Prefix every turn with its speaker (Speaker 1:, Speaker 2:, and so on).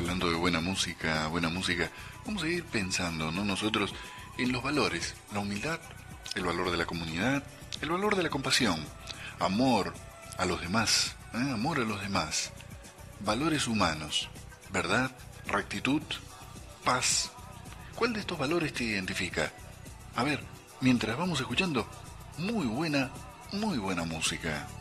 Speaker 1: hablando de buena música, vamos a ir pensando, ¿no? Nosotros en los valores, la humildad, el valor de la comunidad, el valor de la compasión, amor a los demás, amor a los demás, valores humanos, verdad, rectitud, paz. ¿Cuál de estos valores te identifica? A ver, mientras vamos escuchando muy buena música.